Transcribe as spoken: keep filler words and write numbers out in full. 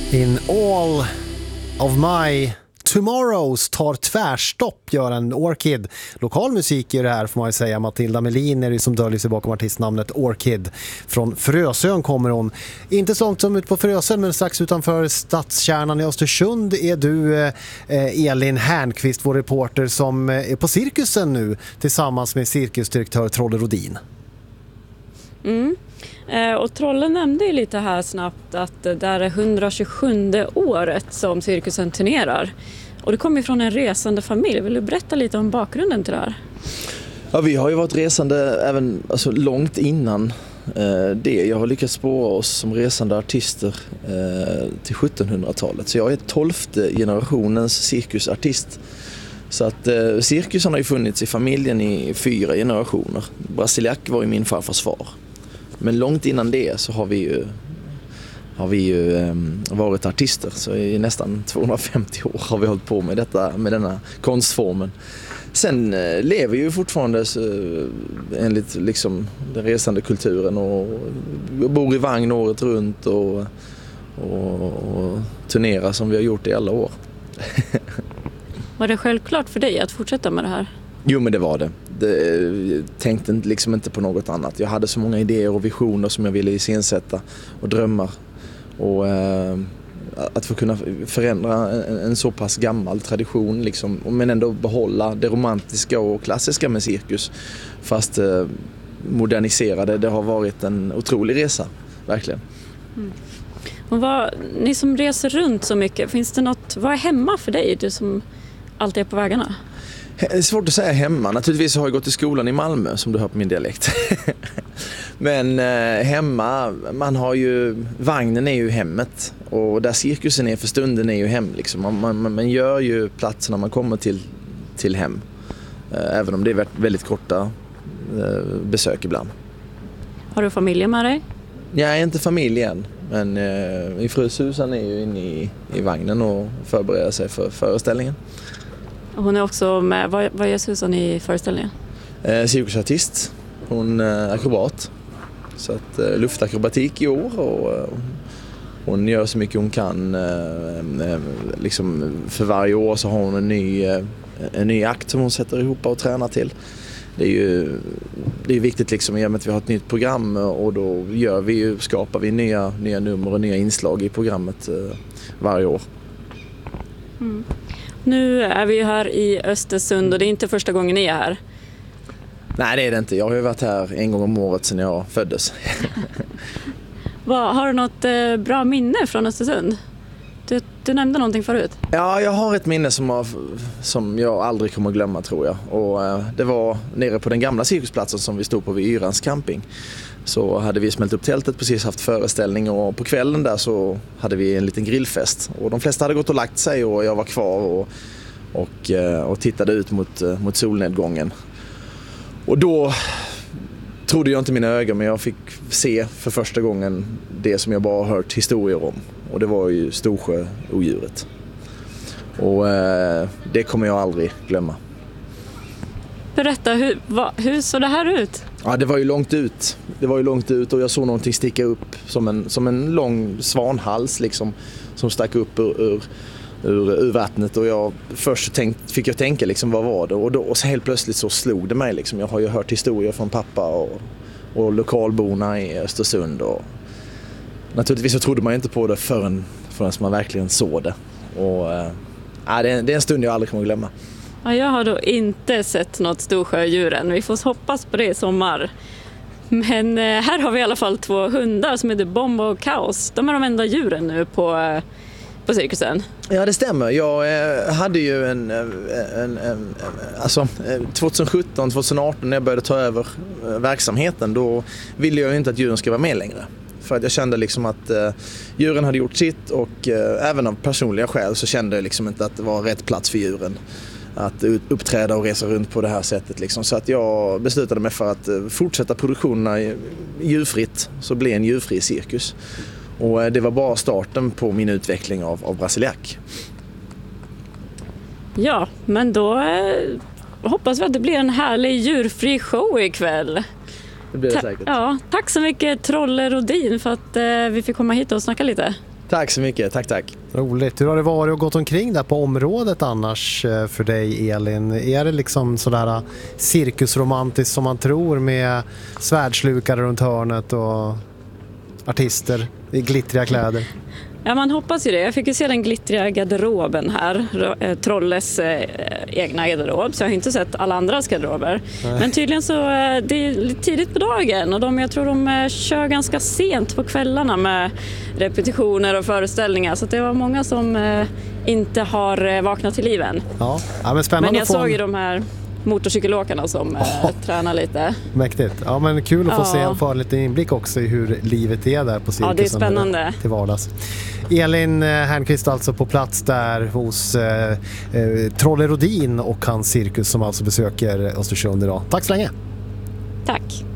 In all of my tomorrows tar tvärstopp, gör en Orchid. Lokal musik är det här, får man ju säga. Matilda Melin är det som döljer sig bakom artistnamnet Orchid. Från Frösön kommer hon. Inte så långt som ut på Frösön, men strax utanför stadskärnan i Östersund är du, eh, Elin Härnqvist, vår reporter, som är på cirkusen nu tillsammans med cirkusdirektör Trolle Rodin. Mm. Och Trolle nämnde ju lite här snabbt att det är det hundratjugosjunde året som cirkusen turnerar. Och det kommer från en resande familj. Vill du berätta lite om bakgrunden till det här? Ja, vi har ju varit resande även alltså, långt innan eh, det. Jag har lyckats spåra oss som resande artister eh, till sjuttonhundratalet. Så jag är tolfte generationens cirkusartist. Så att eh, cirkusen har ju funnits i familjen i fyra generationer. Brasiliac var ju min farfars far. Men långt innan det så har vi ju, har vi ju eh, varit artister. Så i nästan tvåhundrafemtio år har vi hållit på med, detta, med denna konstformen. Sen eh, lever ju fortfarande så, enligt liksom, den resande kulturen och bor i vagn året runt och, och, och turnerar som vi har gjort i alla år. Var det självklart för dig att fortsätta med det här? Jo, men det var det. det jag tänkte liksom inte på något annat. Jag hade så många idéer och visioner som jag ville iscensätta och drömmar. Och eh, att få kunna förändra en, en så pass gammal tradition liksom, men ändå behålla det romantiska och klassiska med cirkus. Fast eh, modernisera det. Det har varit en otrolig resa, verkligen. Mm. Och vad, ni som reser runt så mycket, finns det något, vad är hemma för dig, du som alltid är på vägarna? Det är svårt att säga hemma. Naturligtvis har jag gått i skolan i Malmö, som du hör på min dialekt. Men eh, hemma, man har ju, vagnen är ju hemmet. Och där cirkusen är för stunden är ju hem. Liksom. Man, man, man gör ju plats när man kommer till, till hem. Eh, även om det är väldigt korta eh, besök ibland. Har du familjen med dig? Jag är inte familj än. Men eh, min fru Susan är ju inne i, i vagnen och förbereder sig för föreställningen. Hon är också med, vad, vad gör Susan i föreställningen? Eh, cirkusartist. Hon är akrobat. Så att eh, luftakrobatik i år och eh, hon gör så mycket hon kan. Eh, eh, liksom för varje år så har hon en ny, eh, en ny akt som hon sätter ihop och tränar till. Det är ju det är viktigt liksom i och med att vi har ett nytt program och då gör vi ju, skapar vi nya, nya nummer och nya inslag i programmet eh, varje år. Mm. Nu är vi här i Östersund och det är inte första gången ni är här. Nej, det är det inte. Jag har ju varit här en gång om året sedan jag föddes. Vad, har du något eh, bra minne från Östersund? Du, du nämnde någonting förut. Ja, jag har ett minne som, har, som jag aldrig kommer att glömma, tror jag. Och eh, det var nere på den gamla cirkusplatsen som vi stod på vid Yrans camping. Så hade vi smält upp tältet, precis haft föreställning och på kvällen där så hade vi en liten grillfest. Och de flesta hade gått och lagt sig och jag var kvar och, och, och tittade ut mot, mot solnedgången. Och då trodde jag inte mina ögon, men jag fick se för första gången det som jag bara hört historier om. Och det var ju Storsjöodjuret. Och eh, det kommer jag aldrig glömma. Berätta, hur, vad, hur såg det här ut? Ja, det var ju långt ut. Det var ju långt ut och jag såg någonting sticka upp som en, som en lång svanhals liksom, som stack upp ur, ur, ur, ur vattnet. Och jag, först tänkt, fick jag tänka liksom, vad var det? Och, då, och så helt plötsligt så slog det mig. Liksom. Jag har ju hört historier från pappa och, och lokalborna i Östersund. Och naturligtvis så trodde man inte på det förrän, förrän man verkligen såg det. Och, äh, det, är, det är en stund jag aldrig kommer att glömma. Ja, jag har då inte sett något storsjödjur än. Vi får hoppas på det i sommar. Men eh, här har vi i alla fall två hundar som heter Bomb och Kaos. De är de enda djuren nu på, eh, på cirkusen. Ja, det stämmer. Jag eh, hade ju en, en, en, en alltså tjugosjutton tjugoarton när jag började ta över eh, verksamheten, då ville jag ju inte att djuren ska vara med längre. För att jag kände liksom att eh, djuren hade gjort sitt och eh, även av personliga skäl så kände jag liksom inte att det var rätt plats för djuren att uppträda och resa runt på det här sättet. Liksom. Så att jag beslutade mig för att fortsätta produktionerna djurfritt, så blev en djurfri cirkus. Och det var bara starten på min utveckling av, av Brasiliac. Ja, men då eh, hoppas vi att det blir en härlig djurfri show ikväll. Det blir det Ta- säkert. Ja, tack så mycket Trolle Rodin för att eh, vi fick komma hit och snacka lite. Tack så mycket, tack tack. Roligt. Hur har det varit och gått omkring där på området annars för dig, Elin? Är det liksom sådär cirkusromantiskt som man tror med svärdslukare runt hörnet och artister i glittriga kläder? Ja, man hoppas ju det. Jag fick ju se den glittriga garderoben här, Trolles eh, egna garderob, så jag har inte sett alla andras garderober. Nej. Men tydligen så eh, det är lite tidigt på dagen och de, jag tror de eh, kör ganska sent på kvällarna med repetitioner och föreställningar, så att det var många som eh, inte har eh, vaknat till liven. Ja. Ja, men spännande. Men jag att få såg ju en... de här motorcykelåkarna som eh, tränar lite. Mäktigt. Ja, men kul att få ja. se och få en liten inblick också i hur livet är där på cirkusen. Ja, det är spännande. Till vardags. Elin Härnqvist alltså på plats där hos eh, eh, Trolle Rodin och hans cirkus som alltså besöker Östersund idag. Tack så länge. Tack.